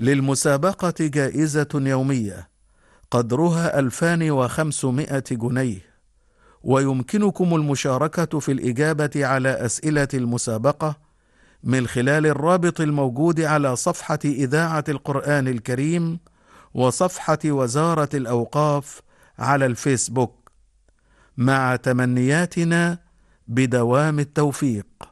للمسابقة جائزة يومية قدرها 2500 جنيه، ويمكنكم المشاركة في الإجابة على أسئلة المسابقة من خلال الرابط الموجود على صفحة إذاعة القرآن الكريم وصفحة وزارة الأوقاف على الفيسبوك، مع تمنياتنا بدوام التوفيق.